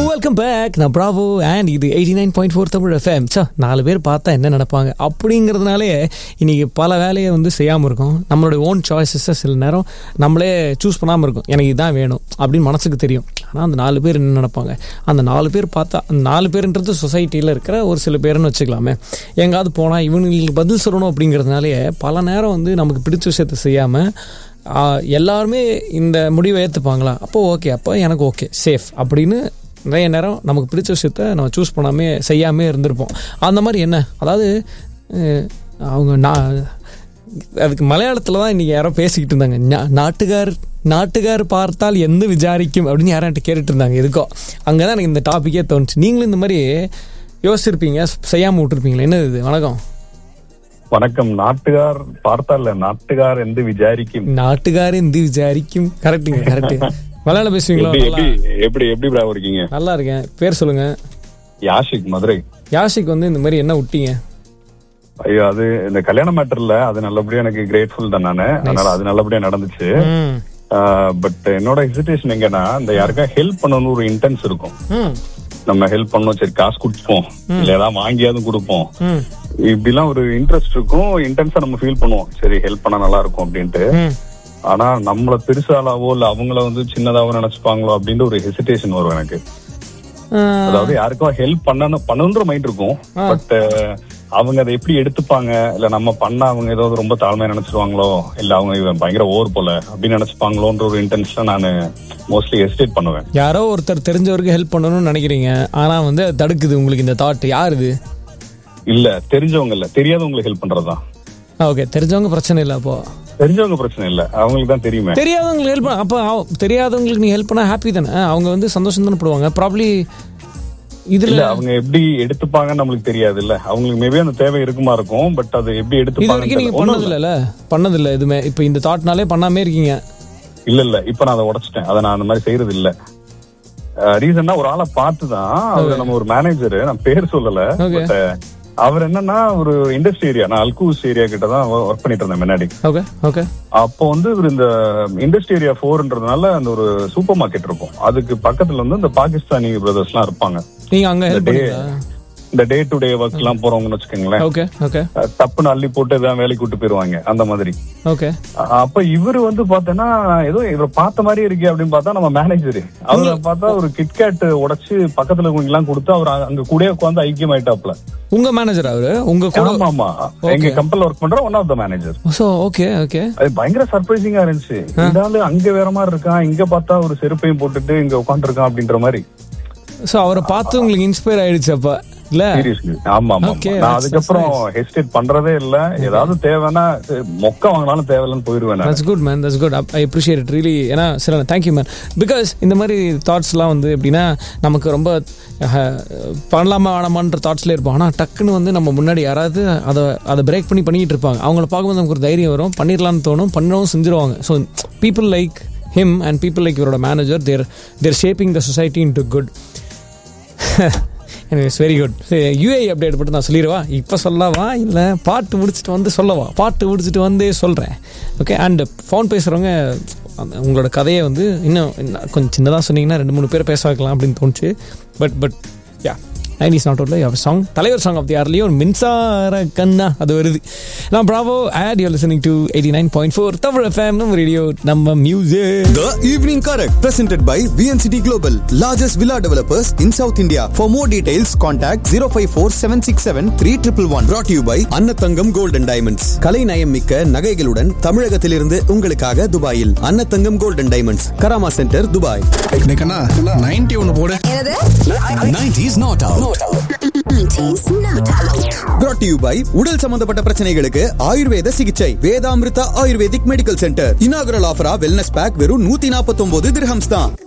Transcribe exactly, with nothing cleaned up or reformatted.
Welcome back. நான் Bravo and இது eighty nine point four Tamil FM. சா நாலு பேர் பார்த்தா என்ன நினைப்பாங்க அப்படிங்கிறதுனாலே இன்னைக்கு பல வேலையை வந்து செய்யாமல் இருக்கும். நம்மளுடைய ஓன் சாய்ஸஸை சில நேரம் நம்மளே சூஸ் பண்ணாமல் இருக்கும். எனக்கு இதுதான் வேணும் அப்படின்னு மனசுக்கு தெரியும். ஆனால் அந்த நாலு பேர் என்ன நினைப்பாங்க, அந்த நாலு பேர் பார்த்தா அந்த நாலு பேருன்றது சொசைட்டியில் இருக்கிற ஒரு சில பேருன்னு வச்சுக்கலாமே. எங்காவது போனால் இவங்களுக்கு பதில் சொல்லணும் அப்படிங்கிறதுனாலே பல நேரம் வந்து நமக்கு பிடிச்ச விஷயத்தை செய்யாமல் எல்லாருமே இந்த முடிவை ஏற்றுப்பாங்களா, அப்போ ஓகே, அப்போ எனக்கு ஓகே சேஃப் அப்படின்னு நிறைய நேரம் நமக்கு பிடிச்ச விஷயத்த நம்ம சூஸ் பண்ணாமே செய்யாமே இருந்திருப்போம். அந்த மாதிரி என்ன, அதாவது அவங்க நான் அதுக்கு மலையாளத்தில் தான் இன்றைக்கி யாரோ பேசிக்கிட்டு இருந்தாங்க. நாட்டுக்கார் நாட்டுக்கார் பார்த்தால் எந்த விசாரிக்கும் அப்படின்னு யாரும் என்கிட்ட கேட்டுட்டு இருந்தாங்க. எதுக்கோ அங்கே தான் எனக்கு இந்த டாப்பிக்கே தோணுச்சு. நீங்களும் இந்த மாதிரி யோசிச்சிருப்பீங்க, செய்யாமல் விட்டுருப்பீங்களா? என்ன இது? வணக்கம். வணக்கம். நாட்டுகார் பார்த்தால நாட்டுகார் எந்த விசாரிக்கும் நாட்டுகார் எந்த விசாரிக்கும். கரெக்டுங்க, கரெக்ட். மலையாளம் பேசுவீங்களா? எப்படி எப்படி பிராவோ இருக்கீங்க? நல்லா இருக்கேன். பேர் சொல்லுங்க. யாஷிக், மதுரை. யாஷிக் வந்து இந்த மாதிரி என்ன விட்டீங்க? ஐயோ, அது இந்த கல்யாண மேட்டர்ல அது நல்லபடியா எனக்கு கிரேட்ஃபுல் தான் நானு. அதனால அது நல்லபடியா நடந்துச்சு. பட் என்னோட ஹெசிடேஷன் எங்கன்னா, இந்த யாருக்கா ஹெல்ப் பண்ணணும்னு ஒரு இன்டென்ஸ் இருக்கும். நம்ம ஹெல்ப் பண்ணோம், சரி காசு கொடுப்போம், இல்ல ஏதாவது வாங்கியாவது கொடுப்போம், இப்படிலாம் ஒரு இன்ட்ரெஸ்ட் இருக்கும். இன்டென்ஸா நம்ம ஃபீல் பண்ணுவோம், சரி ஹெல்ப் பண்ணா நல்லா இருக்கும் அப்படின்ட்டு. ஆனா நம்மள பெருசாலாவோ இல்ல அவங்கள வந்து சின்னதாவோ நினைச்சுப்பாங்களோ அப்படின்ற ஒரு ஹெசிடேஷன் வரும் எனக்கு. அதாவது யாருக்கும் ஹெல்ப் பண்ணணும் பண்ணணுன்ற மைண்ட் இருக்கும். பட் அவங்க அதை எப்படி எடுத்துப்பாங்க, இல்ல நம்ம பண்ண அவங்க ஏதாவது ரொம்ப தாழ்மையா நினைச்சிருவாங்களோ, இல்ல அவங்க இவன் பயங்கர ஓவர் போல அப்படின்னு நினைச்சுப்பாங்களோன்ற ஒரு இன்டென்ஷன்ல நான் மோஸ்ட்லி ஹெசிடேட் பண்ணுவேன். யாரோ ஒருத்தர் தெரிஞ்சவருக்கு ஹெல்ப் பண்ணணும்னு நினைக்கிறீங்க, ஆனா வந்து தடுக்குது உங்களுக்கு இந்த தாட். யார் இது? இல்ல தெரிஞ்சவங்க இல்ல, தெரியாதவங்களுக்கு ஹெல்ப் பண்றதுதான். ஓகே, தெரிஞ்சவங்க பிரச்சனை இல்ல. அப்போ தெரிஞ்சவங்க பிரச்சனை இல்ல, அவங்களுக்கு தான் தெரியுமே. தெரியாதவங்களுக்கு ஹெல்ப் பண்ண, அப்ப தெரியாதவங்களுக்கு நீ ஹெல்ப் பண்ணா ஹாப்பி தானே? அவங்க வந்து சந்தோஷம் தானே படுவாங்க. ப்ராப்ளி இதுல அவங்க எப்படி எடுத்துப்பாங்கன்னு நம்மளுக்கு தெரியாது இல்ல. அவங்களுக்கு மேபி அந்த தேவை இருக்குமா இருக்கும், பட் அது எப்படி எடுத்துப்பாங்க நீங்க பண்ணது இல்ல பண்ணது இல்ல எதுவுமே. இப்ப இந்த தாட்னாலே பண்ணாமே இருக்கீங்க. இல்ல இல்ல, இப்ப நான் அதை உடைச்சிட்டேன். அதை நான் அந்த மாதிரி செய்யறது இல்ல. ரீசன்னா ஒரு ஆளை பார்த்துதான், அவரு நம்ம ஒரு மேனேஜர், நான் பேர் சொல்லல, பட் அவர் என்னன்னா ஒரு இண்டஸ்ட்ரி ஏரியா, நான் அல்கூஸ் ஏரியா கிட்ட தான் ஒர்க் பண்ணிட்டு இருந்தேன் முன்னாடி. அப்போ வந்து இந்த இண்டஸ்ட்ரி ஏரியா போர்ன்றதுனால அந்த ஒரு சூப்பர் மார்க்கெட் இருக்கும், அதுக்கு பக்கத்துல வந்து இந்த பாகிஸ்தானி பிரதர்ஸ் எல்லாம் இருப்பாங்க. நீங்க அங்க ஹெல்ப் பண்ணீங்களா? இந்த டே டு டே ஒர்க் எல்லாம் போறவங்கன்னு வச்சுக்கோங்களேன், தப்புன்னு அள்ளி போட்டு ஏதாவது வேலைக்கு கூட்டு போயிருவாங்க அந்த மாதிரி. அப்ப இவரு வந்து பாத்தீங்கன்னா ஏதோ இவரை பார்த்த மாதிரி இருக்கே அப்படின்னு பார்த்தா நம்ம மேனேஜர். அவரை பார்த்தா ஒரு கிட்கேட் உடைச்சு பக்கத்துல எல்லாம் கொடுத்து அவர் அங்க கூட உட்காந்து ஐக்கியம் ஆயிட்டாப்ல. உங்க மேனேஜர் அவரு? உங்க கூட? ஆமா, எங்க கம்பெனில ஒர்க் பண்ற one of the manager. Okay okay. அது பயங்கர சர்ப்ரைசிங்கா இருந்துச்சு. இதால அங்க வேற மாதிரி இருக்கான், இங்க பார்த்தா ஒரு செருப்பையும் போட்டுட்டு இங்க உட்காந்து இருக்கான் அப்படின்ற மாதிரி. சோ அவரை பார்த்து உங்களுக்கு இன்ஸ்பயர் ஆயிடுச்சு அப்ப இல்ல? ஆமா ஆமா. நான் அதுக்கப்புறம் ஹெசிடேட் பண்றதே இல்ல. ஏதாவது தேவைன்னா மொக்க வாங்கினாலும் தேவையில்லைன்னு போயிருவேன். That's good man, that's good. I appreciate it really. ஏன்னா சரி, thank you man. Because இந்த மாதிரி தாட்ஸ் எல்லாம் வந்து எப்படின்னா நமக்கு ரொம்ப பண்ணலாமா வேணாமான்ற தாட்ஸ்ல இருப்போம். ஆனா டக்குன்னு வந்து நம்ம முன்னாடி யாராவது அதை அதை பிரேக் பண்ணி பண்ணிட்டு இருப்பாங்க. அவங்கள பார்க்கும்போது நமக்கு ஒரு தைரியம் வரும், பண்ணிடலாம்னு தோணும், பண்ணவும் செஞ்சிருவாங்க. So people like him and people like your manager, they're they're shaping the society into good. Anyways, very good. U A E update பட்டு நான் சொல்லிடுவா, இப்போ சொல்லவா இல்லை பாட்டு முடிச்சுட்டு வந்து சொல்லவா? பாட்டு முடிச்சுட்டு வந்து சொல்கிறேன். ஓகே. அண்ட் ஃபோன் பேசுகிறவங்க உங்களோட கதையை வந்து இன்னும் கொஞ்சம் சின்னதாக சொன்னீங்கன்னா ரெண்டு மூணு பேர் பேச வைக்கலாம் அப்படின்னு தோணுச்சு. But but yeah nineties not ஓட்ல our song, தலைவர் சாங் ஆஃப் தி இயர்லயும் மின்சார கண்ணா அது வருது. நான் Bravo and you are listening to eighty nine point four Tamil FM, நம்ம ரேடியோ, நம்ம music. The Evening Correct presented by V N C T Global, largest villa developers in South India. For more details contact zero five four seven six seven three one one one. Brought to you by Annathangam Gold and Diamonds. கலை நயம் மிக்க நகைகளுடன் தமிழகத்திலிருந்து உங்களுக்காக துபாயில் Annathangam Gold and Diamonds, Karama centre, Dubai. இன்னைக்குனா ninety ஒன்னு போடு. என்னது nineties not out. Brought to you by உடல் சம்பந்தப்பட்ட பிரச்சனைகளுக்கு ஆயுர்வேத சிகிச்சை Vedamrutha ayurvedic medical centre. Inaugural ஆஃபரா wellness back வெறும் நூத்தி நாற்பத்தி ஒன்பது திர்ஹம்ஸ் தான்.